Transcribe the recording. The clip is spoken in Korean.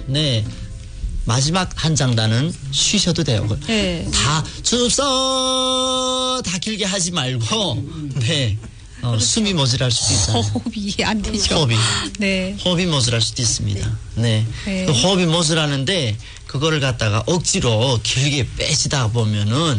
네. 마지막 한 장단은 쉬셔도 돼요. 네. 다 줍서 다 길게 하지 말고 네. 숨이 모자랄 수도 있어요. 호흡이 안 되죠. 호흡이. 네. 호흡이 모자랄 수도 있습니다. 네. 네. 그 호흡이 모자라는데 그거를 갖다가 억지로 길게 빼시다 보면은